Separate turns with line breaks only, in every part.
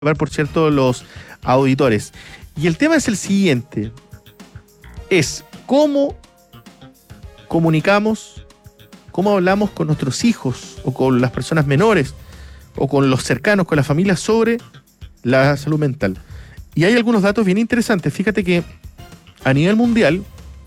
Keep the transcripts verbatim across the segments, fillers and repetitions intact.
por cierto, los auditores. Y el tema es el siguiente. Es cómo comunicamos, cómo hablamos con nuestros hijos o con las personas menores o con los cercanos, con la familia sobre la salud mental. Y hay algunos datos bien interesantes. Fíjate que a nivel mundial,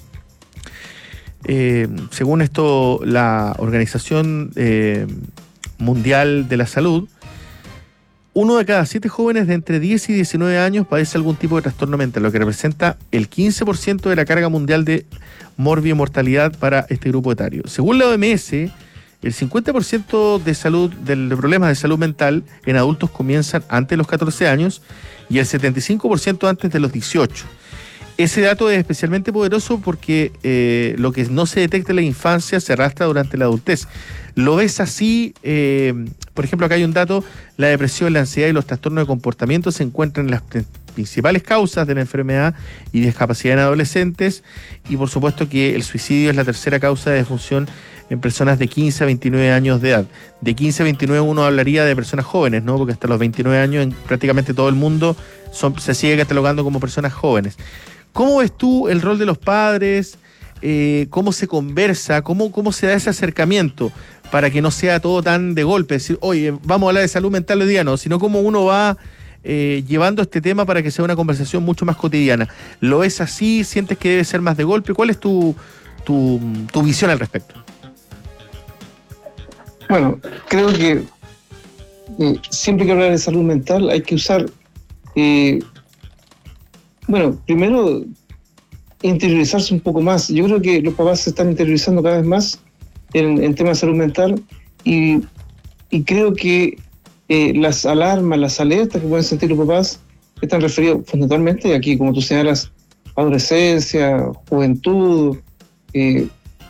eh, según esto, la Organización eh, Mundial de la Salud, uno de cada siete jóvenes de entre diez y diecinueve años padece algún tipo de trastorno mental, lo que representa el quince por ciento de la carga mundial de morbimortalidad para este grupo etario. Según la O M S, el cincuenta por ciento de salud, de problemas de salud mental en adultos comienzan antes de los catorce años y el setenta y cinco por ciento antes de los dieciocho. Ese dato es especialmente poderoso porque eh, lo que no se detecta en la infancia se arrastra durante la adultez. ¿Lo ves así? Eh, por ejemplo, acá hay un dato: la depresión, la ansiedad y los trastornos de comportamiento se encuentran en las principales causas de la enfermedad y discapacidad en adolescentes, y por supuesto que el suicidio es la tercera causa de defunción en personas de quince a veintinueve años de edad. De quince a veintinueve uno hablaría de personas jóvenes, ¿no? Porque hasta los veintinueve años en prácticamente todo el mundo son, se sigue catalogando como personas jóvenes. ¿Cómo ves tú el rol de los padres? Eh, ¿Cómo se conversa? ¿Cómo, ¿Cómo se da ese acercamiento para que no sea todo tan de golpe? Decir, oye, vamos a hablar de salud mental hoy día, no, sino cómo uno va eh, llevando este tema para que sea una conversación mucho más cotidiana. ¿Lo ves así? ¿Sientes que debe ser más de golpe? ¿Cuál es tu, tu, tu visión al respecto?
Bueno, creo que eh, siempre que hablar de salud mental hay que usar... Eh, Bueno, primero, interiorizarse un poco más. Yo creo que los papás se están interiorizando cada vez más en, en temas de salud mental y, y creo que eh, las alarmas, las alertas que pueden sentir los papás están referidos fundamentalmente aquí, como tú señalas, adolescencia, juventud, eh,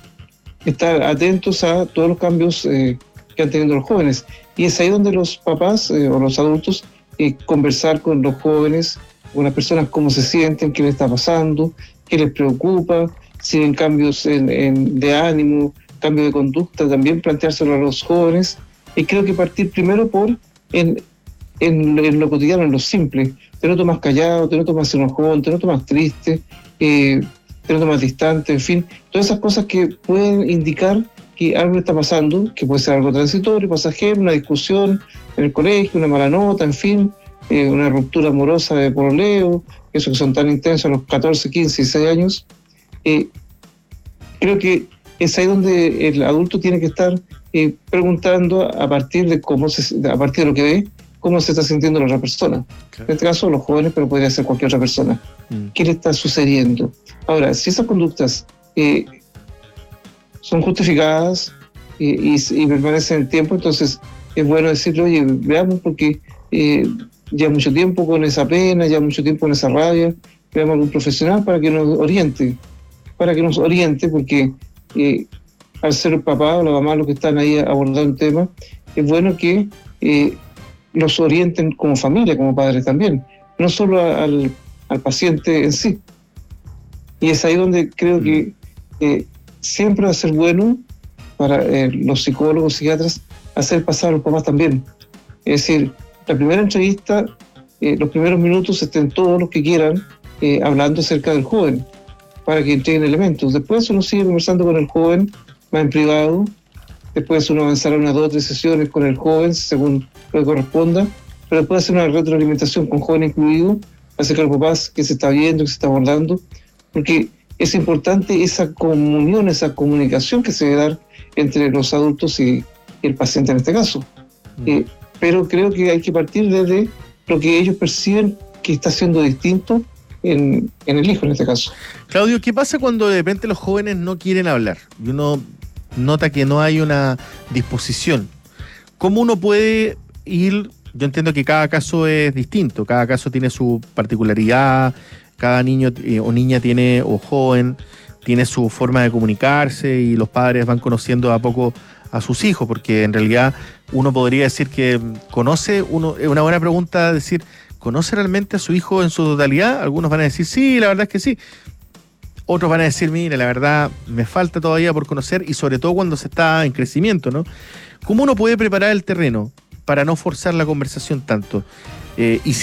estar atentos a todos los cambios eh, que han tenido los jóvenes. Y es ahí donde los papás eh, o los adultos eh, conversar con los jóvenes, con las personas, cómo se sienten, qué les está pasando, qué les preocupa, si ven cambios en, en, de ánimo, cambio de conducta, también planteárselo a los jóvenes. Y creo que partir primero por en, en, en lo cotidiano, en lo simple. Te noto más callado, te noto más enojón, te noto más triste, eh, te noto más distante, en fin. Todas esas cosas que pueden indicar que algo está pasando, que puede ser algo transitorio, pasajero, una discusión en el colegio, una mala nota, en fin. Eh, una ruptura amorosa de pololeo, esos que son tan intensos a los catorce, quince, dieciséis años. Eh, creo que es ahí donde el adulto tiene que estar eh, preguntando a partir de cómo se, a partir de lo que ve, cómo se está sintiendo la otra persona. Okay. En este caso los jóvenes, pero podría ser cualquier otra persona. Mm. ¿Qué le está sucediendo? Ahora, si esas conductas eh, son justificadas eh, y, y permanecen en el tiempo, entonces es bueno decirle, oye, veamos, porque eh, ya mucho tiempo con esa pena, ya mucho tiempo con esa rabia, veamos a algún profesional para que nos oriente, para que nos oriente, porque eh, al ser el papá o la mamá los que están ahí abordando el tema, es bueno que eh, los orienten como familia, como padres también, no solo al, al paciente en sí. Y es ahí donde creo que eh, siempre va a ser bueno para eh, los psicólogos, psiquiatras, hacer pasar a los papás también. Es decir, la primera entrevista, eh, los primeros minutos estén todos los que quieran eh, hablando acerca del joven, para que entreguen elementos. Después uno sigue conversando con el joven, más en privado. Después uno avanzará unas dos o tres sesiones con el joven, según lo que corresponda. Pero después hacer una retroalimentación con joven incluido, acerca de los papás, que se está viendo, que se está abordando. Porque es importante esa comunión, esa comunicación que se debe dar entre los adultos y, y el paciente en este caso. Mm. Eh, pero creo que hay que partir desde lo que ellos perciben que está siendo distinto en, en el hijo, en este caso.
Claudio, ¿qué pasa cuando de repente los jóvenes no quieren hablar y uno nota que no hay una disposición? ¿Cómo uno puede ir? Yo entiendo que cada caso es distinto, cada caso tiene su particularidad, cada niño eh, o niña tiene, o joven, tiene su forma de comunicarse y los padres van conociendo a poco a sus hijos, porque en realidad uno podría decir que conoce, uno es una buena pregunta decir, ¿conoce realmente a su hijo en su totalidad? Algunos van a decir, sí, la verdad es que sí. Otros van a decir, mire, la verdad me falta todavía por conocer, y sobre todo cuando se está en crecimiento, ¿no? ¿Cómo uno puede preparar el terreno para no forzar la conversación tanto? Eh, y